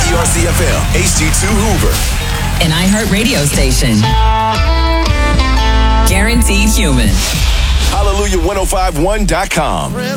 WBRC-FM, HD2 Hoover. An iHeart radio station. Guaranteed human. Hallelujah1051.com.